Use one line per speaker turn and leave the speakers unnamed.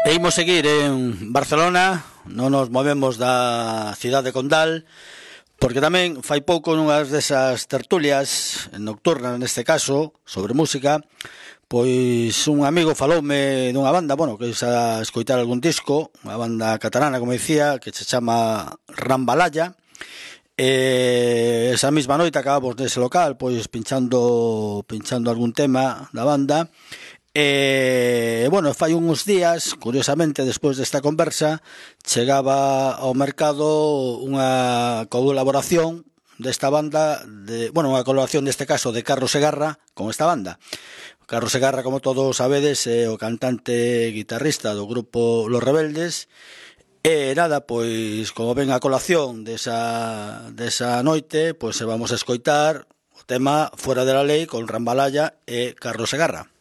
E imos seguir en Barcelona, non nos movemos da cidade condal, porque tamén fai pouco nunhas desas tertulias nocturnas, neste caso, sobre música, pois un amigo faloume dunha banda, bueno, que xa escoitar algún disco, unha banda catalana, como dicía, que se chama Rambalaya. Esa mesma noite acabamos nese local, pois pinchando algún tema da banda. Bueno, fai uns días, curiosamente, despois desta conversa, chegaba ao mercado unha colaboración desta banda, unha colaboración neste caso de Carlos Segarra con esta banda. Carlos Segarra, como todos sabedes, é o cantante e guitarrista do grupo Los Rebeldes. E nada, pois, como ven a colación desa noite, pois vamos a escoitar o tema Fuera de la Ley con Rambalaya e Carlos Segarra.